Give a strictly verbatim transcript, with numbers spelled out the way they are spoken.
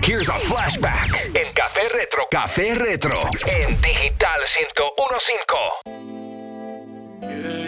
Here's a flashback en Café Retro. Café Retro en Digital ciento uno punto cinco. Yeah.